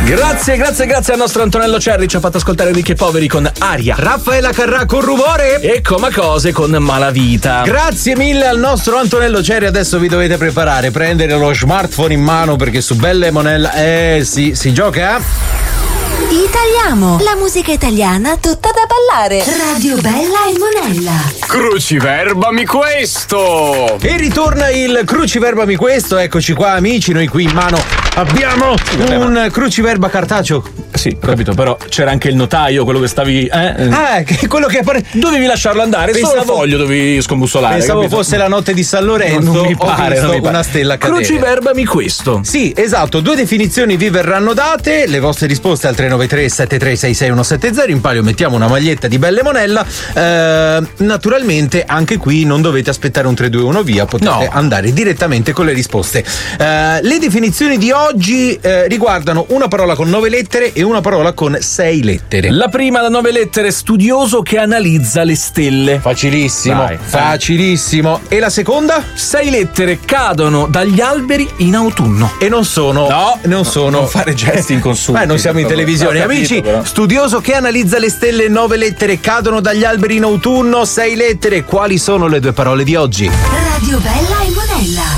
Grazie al nostro Antonello Cerri, ci ha fatto ascoltare Ricchi e Poveri con Aria. Raffaella Carrà con Rumore e Coma Cose con Malavita. Grazie mille al nostro Antonello Cerri. Adesso vi dovete preparare, prendere lo smartphone in mano perché su Bella e Monella si gioca. Italiamo, la musica italiana tutta da ballare. Radio Bella e Monella. Cruciverbami questo! E ritorna il Cruciverbami questo. Eccoci qua amici, noi qui in mano abbiamo un cruciverba cartaceo. Sì, capito, però c'era anche il notaio, quello che stavi. Quello che dovevi lasciarlo andare, solo il foglio dovevi scombussolare. Pensavo capito? fosse la notte di San Lorenzo. Non mi pare, una stella cadere. Cruciverbami questo. Sì, esatto, 2 definizioni vi verranno date, le vostre risposte al 393 7366 170. In palio mettiamo una maglietta di Belle Monella. Naturalmente anche qui non dovete aspettare un 321 via, potete andare direttamente con le risposte. Le definizioni di oggi riguardano una parola con 9 lettere e una parola con 6 lettere. La prima da 9 lettere, studioso che analizza le stelle. Facilissimo. Dai. Facilissimo. E la seconda? 6 lettere, cadono dagli alberi in autunno. E non sono. Non fare gesti inconsulti. Non siamo in televisione. Amici, però. Studioso che analizza le stelle, 9 lettere, cadono dagli alberi in autunno, 6 lettere. Quali sono le 2 parole di oggi? Radio Bella e Monella.